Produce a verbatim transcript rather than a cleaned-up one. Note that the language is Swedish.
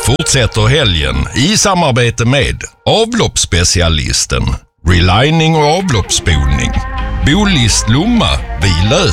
fortsätter helgen i samarbete med avloppsspecialisten, relining och avloppsspolning. Bolist Lomma, vi löser